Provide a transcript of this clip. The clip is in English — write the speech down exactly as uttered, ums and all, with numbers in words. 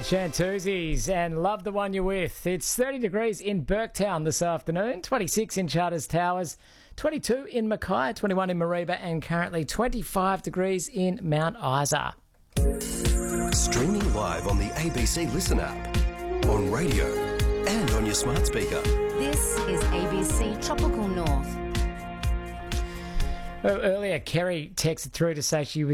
Shantuzis, and love the one you're with. It's thirty degrees in Burketown this afternoon, twenty-six in Charters Towers, twenty-two in Mackay, twenty-one in Mareeba, and currently twenty-five degrees in Mount Isa. Streaming live on the A B C Listen app, on radio and on your smart speaker. This is A B C Tropical North. Well, earlier, Kerry texted through to say she was